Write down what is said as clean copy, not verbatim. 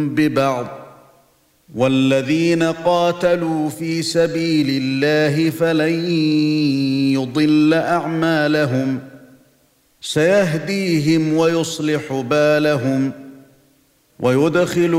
ببعض والذين قاتلوا في سبيل الله فلن يضل أعمالهم سيهديهم ويصلح بالهم ويدخلهم